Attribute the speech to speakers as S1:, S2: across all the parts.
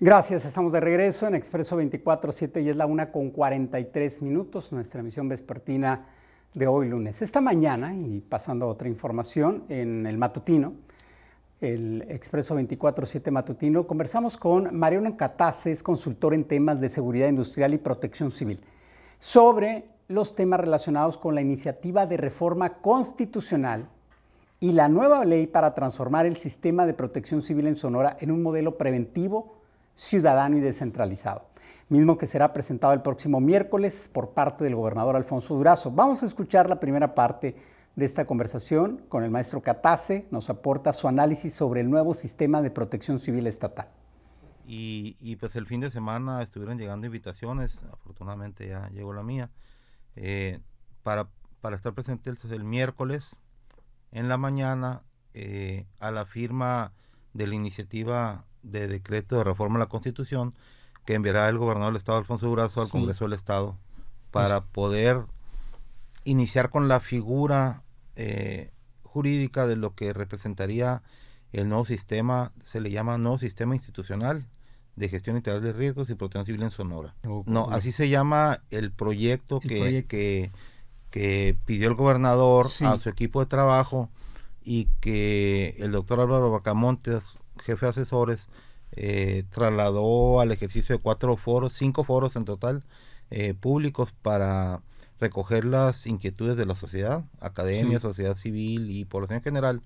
S1: Gracias, estamos de regreso en Expreso 24/7 y es la 1:43, nuestra emisión vespertina de hoy lunes. Esta mañana, y pasando a otra información, en el matutino, el Expreso 24/7 matutino, conversamos con Mariano Catace, consultor en temas de seguridad industrial y protección civil, sobre los temas relacionados con la iniciativa de reforma constitucional y la nueva ley para transformar el sistema de protección civil en Sonora en un modelo preventivo, ciudadano y descentralizado, mismo que será presentado el próximo miércoles por parte del gobernador Alfonso Durazo. Vamos a escuchar la primera parte de esta conversación con el maestro Catace. Nos aporta su análisis sobre el nuevo sistema de protección civil estatal.
S2: Y pues el fin de semana estuvieron llegando invitaciones, afortunadamente ya llegó la mía, para estar presente el miércoles en la mañana a la firma de la iniciativa de decreto de reforma a la Constitución que enviará el gobernador del estado Alfonso Durazo al Congreso del Estado para poder iniciar con la figura jurídica de lo que representaría el nuevo sistema. Se le llama nuevo sistema institucional de gestión integral de riesgos y protección civil en Sonora. No, así se llama el proyecto que pidió el gobernador a su equipo de trabajo y que el doctor Álvaro Bacamontes, jefe de asesores, trasladó al ejercicio de 5 foros en total, públicos, para recoger las inquietudes de la sociedad, academia, sociedad civil y población en general,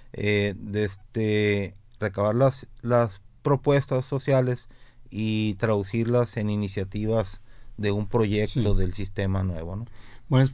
S2: recabar las propuestas sociales y traducirlas en iniciativas de un proyecto del sistema nuevo, ¿no?
S1: Bueno,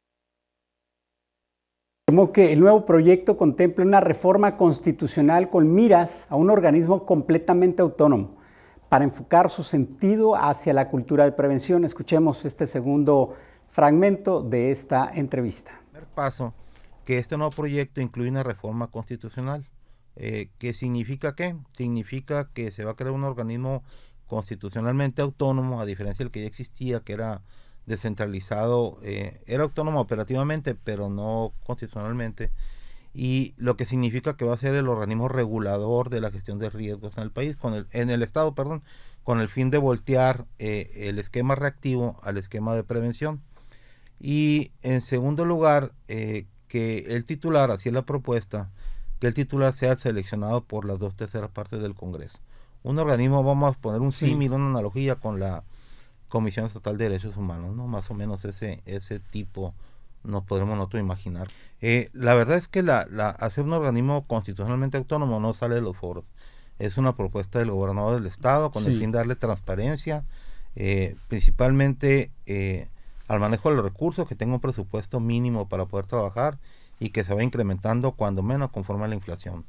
S1: como que el nuevo proyecto contempla una reforma constitucional con miras a un organismo completamente autónomo para enfocar su sentido hacia la cultura de prevención. Escuchemos este segundo fragmento de esta entrevista.
S2: Primer paso, que este nuevo proyecto incluye una reforma constitucional. ¿Qué significa qué? Significa que se va a crear un organismo constitucionalmente autónomo, a diferencia del que ya existía, que era descentralizado, era autónomo operativamente, pero no constitucionalmente, y lo que significa que va a ser el organismo regulador de la gestión de riesgos en el país, en el estado, con el fin de voltear el esquema reactivo al esquema de prevención. Y en segundo lugar, que el titular, así es la propuesta, que el titular sea seleccionado por las 2/3 partes del Congreso. Un organismo, vamos a poner un símil, una analogía con la Comisión Estatal de Derechos Humanos, ¿no? Más o menos ese tipo nos podremos nosotros imaginar. La verdad es que hacer un organismo constitucionalmente autónomo no sale de los foros. Es una propuesta del gobernador del estado con el fin de darle transparencia, principalmente al manejo de los recursos, que tenga un presupuesto mínimo para poder trabajar y que se va incrementando cuando menos conforme a la inflación.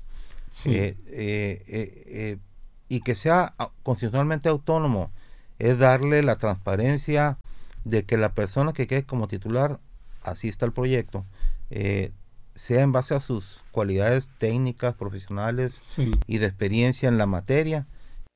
S2: Y que sea constitucionalmente autónomo es darle la transparencia de que la persona que quede como titular, así está el proyecto, sea en base a sus cualidades técnicas, profesionales y de experiencia en la materia.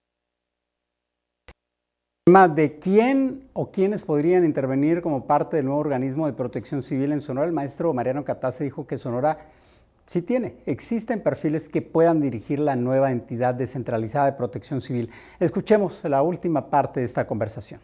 S1: ¿De quién o quiénes podrían intervenir como parte del nuevo organismo de protección civil en Sonora? El maestro Mariano Catace dijo que Sonora sí existen perfiles que puedan dirigir la nueva entidad descentralizada de protección civil. Escuchemos la última parte de esta conversación.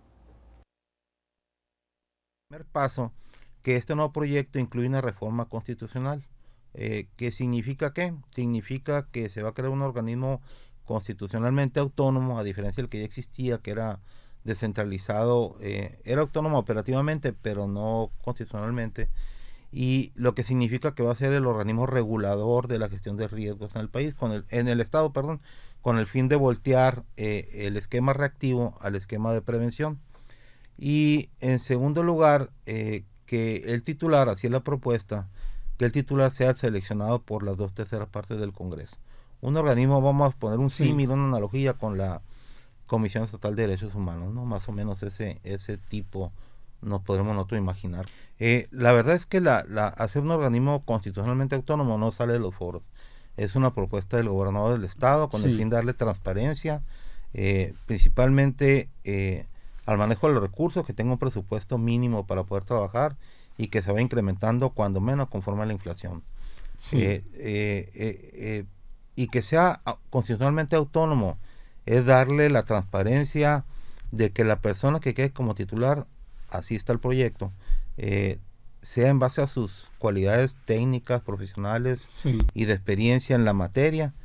S2: Primer paso, que este nuevo proyecto incluye una reforma constitucional. ¿Qué significa qué? Significa que se va a crear un organismo constitucionalmente autónomo, a diferencia del que ya existía, que era descentralizado, era autónomo operativamente, pero no constitucionalmente, y lo que significa que va a ser el organismo regulador de la gestión de riesgos en el país, en el estado, con el fin de voltear el esquema reactivo al esquema de prevención. Y en segundo lugar, que el titular, así es la propuesta, que el titular sea seleccionado por las 2/3 partes del Congreso. Un organismo, vamos a poner un símil, una analogía con la Comisión Estatal de Derechos Humanos, ¿no? Más o menos ese tipo nos podremos nosotros imaginar. La verdad es que hacer un organismo constitucionalmente autónomo no sale de los foros. Es una propuesta del gobernador del estado con el fin de darle transparencia, principalmente al manejo de los recursos, que tenga un presupuesto mínimo para poder trabajar y que se va incrementando cuando menos conforme a la inflación. Y que sea constitucionalmente autónomo es darle la transparencia de que la persona que quede como titular, así está el proyecto, sea en base a sus cualidades técnicas, profesionales y de experiencia en la materia.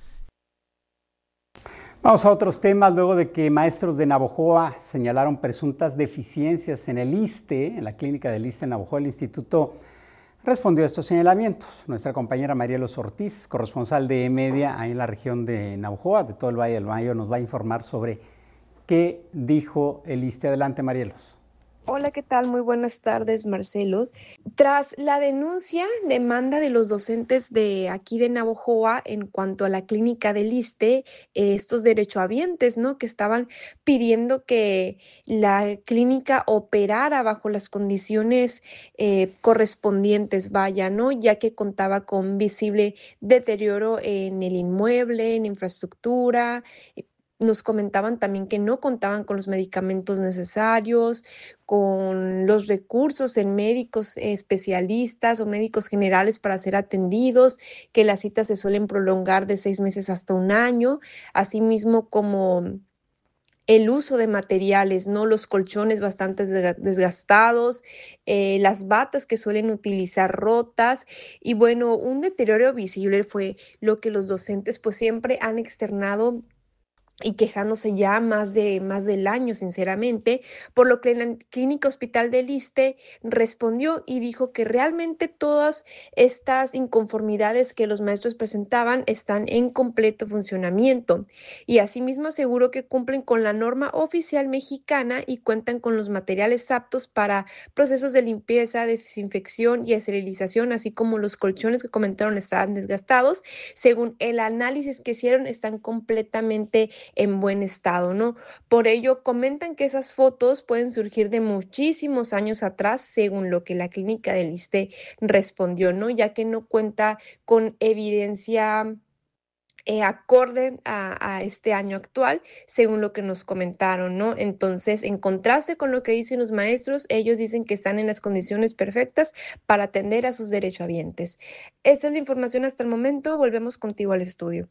S1: Vamos a otros temas. Luego de que maestros de Navojoa señalaron presuntas deficiencias en el ISSSTE, en la clínica del ISSSTE en Navojoa, el instituto respondió a estos señalamientos. Nuestra compañera Marielos Ortiz, corresponsal de E-Media ahí en la región de Navojoa, de todo el Valle del Mayo, nos va a informar sobre qué dijo el ISSSTE. Adelante, Marielos.
S3: Hola, ¿qué tal? Muy buenas tardes, Marcelo. Tras la demanda de los docentes de aquí de Navojoa en cuanto a la clínica del ISSSTE, estos derechohabientes, ¿no? Que estaban pidiendo que la clínica operara bajo las condiciones correspondientes, vaya, ¿no? Ya que contaba con visible deterioro en el inmueble, en infraestructura. Nos comentaban también que no contaban con los medicamentos necesarios, con los recursos en médicos especialistas o médicos generales para ser atendidos, que las citas se suelen prolongar de 6 meses hasta 1 año, asimismo como el uso de materiales, ¿no? Los colchones bastante desgastados, las batas que suelen utilizar rotas y bueno, un deterioro visible fue lo que los docentes pues siempre han externado y quejándose ya más del año, sinceramente, por lo que la Clínica Hospital del ISSSTE respondió y dijo que realmente todas estas inconformidades que los maestros presentaban están en completo funcionamiento y asimismo aseguró que cumplen con la norma oficial mexicana y cuentan con los materiales aptos para procesos de limpieza, desinfección y esterilización, así como los colchones que comentaron estaban desgastados. Según el análisis que hicieron, están completamente en buen estado, ¿no? Por ello, comentan que esas fotos pueden surgir de muchísimos años atrás, según lo que la clínica del ISSSTE respondió, ¿no? Ya que no cuenta con evidencia acorde a este año actual, según lo que nos comentaron, ¿no? Entonces, en contraste con lo que dicen los maestros, ellos dicen que están en las condiciones perfectas para atender a sus derechohabientes. Esta es la información hasta el momento. Volvemos contigo al estudio.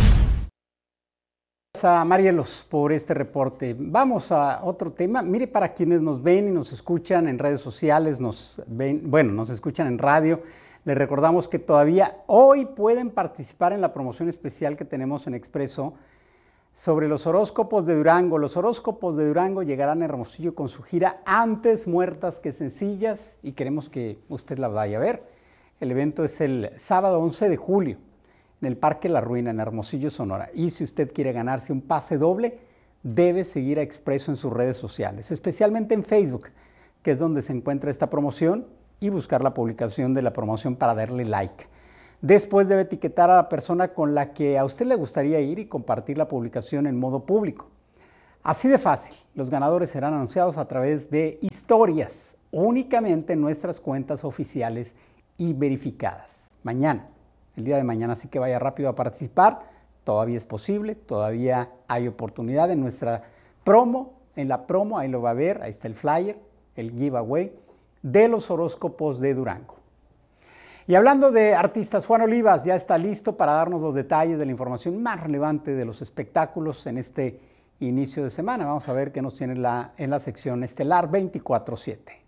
S1: Gracias a Marielos por este reporte. Vamos a otro tema. Mire, para quienes nos ven y nos escuchan en redes sociales, nos escuchan en radio, les recordamos que todavía hoy pueden participar en la promoción especial que tenemos en Expreso sobre los horóscopos de Durango. Los horóscopos de Durango llegarán a Hermosillo con su gira Antes Muertas que Sencillas y queremos que usted la vaya a ver. El evento es el sábado 11 de julio. En el Parque La Ruina, en Hermosillo, Sonora. Y si usted quiere ganarse un pase doble, debe seguir a Expreso en sus redes sociales, especialmente en Facebook, que es donde se encuentra esta promoción, y buscar la publicación de la promoción para darle like. Después debe etiquetar a la persona con la que a usted le gustaría ir y compartir la publicación en modo público. Así de fácil, los ganadores serán anunciados a través de historias, únicamente en nuestras cuentas oficiales y verificadas. Mañana. El día de mañana, así que vaya rápido a participar, todavía es posible, todavía hay oportunidad en nuestra promo, en la promo, ahí lo va a ver, ahí está el flyer, el giveaway de los horóscopos de Durango. Y hablando de artistas, Juan Olivas ya está listo para darnos los detalles de la información más relevante de los espectáculos en este inicio de semana. Vamos a ver qué nos tiene en la sección estelar 24/7.